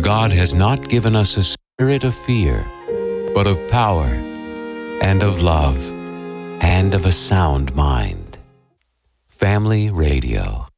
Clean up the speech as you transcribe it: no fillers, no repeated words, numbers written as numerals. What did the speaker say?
God has not given us a spirit of fear, but of power and of love and of a sound mind. Family Radio.